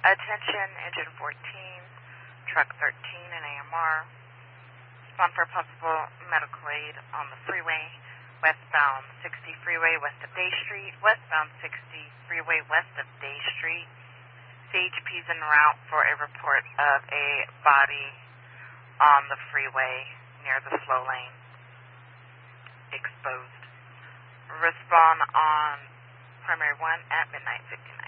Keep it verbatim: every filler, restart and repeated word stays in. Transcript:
Attention, engine fourteen, truck thirteen, and A M R. Respond for possible medical aid on the freeway, westbound sixty freeway west of Day Street, westbound sixty freeway west of Day Street. C H P is en route for a report of a body on the freeway near the slow lane, exposed. Respond on primary one at midnight fifty-nine.